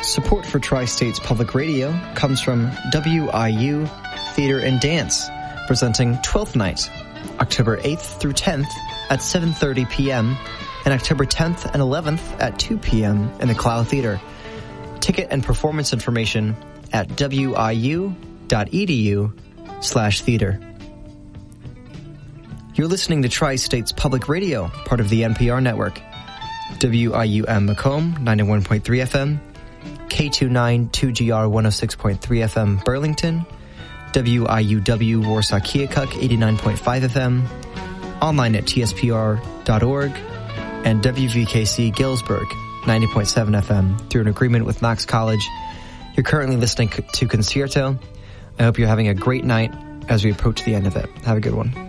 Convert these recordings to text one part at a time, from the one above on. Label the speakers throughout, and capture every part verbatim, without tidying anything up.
Speaker 1: Support for Tri-States Public Radio comes from W I U Theater and Dance, presenting Twelfth Night, October eighth through tenth at seven thirty p.m. and October tenth and eleventh at two p.m. in the Clow Theater. Ticket and performance information at wiu.edu slash theater. You're listening to Tri-States Public Radio, part of the N P R network. W I U M Macomb, ninety-one point three F M, K two nine two G R one oh six point three F M Burlington, W I U W Warsaw Keokuk, eighty-nine point five F M, online at T S P R dot org, and W V K C Galesburg, ninety point seven F M, through an agreement with Knox College. You're currently listening to Concierto. I hope you're having a great night as we approach the end of it. Have a good one.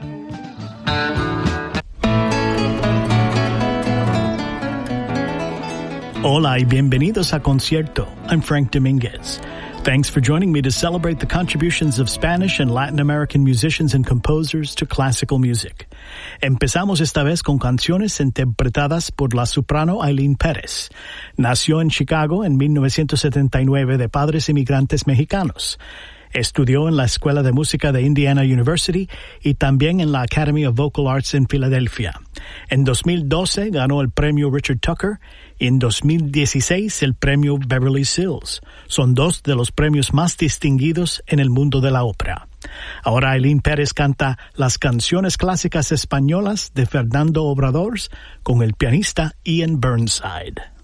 Speaker 2: Hola y bienvenidos a Concierto. I'm Frank Dominguez. Thanks for joining me to celebrate the contributions of Spanish and Latin American musicians and composers to classical music. Empezamos esta vez con canciones interpretadas por la soprano Ailín Pérez. Nació en Chicago en mil novecientos setenta y nueve de padres inmigrantes mexicanos. Estudió en la Escuela de Música de Indiana University y también en la Academy of Vocal Arts en Filadelfia. En dos mil doce ganó el premio Richard Tucker y en dos mil dieciséis el premio Beverly Sills. Son dos de los premios más distinguidos en el mundo de la ópera. Ahora Ailín Pérez canta las canciones clásicas españolas de Fernando Obradors con el pianista Ian Burnside.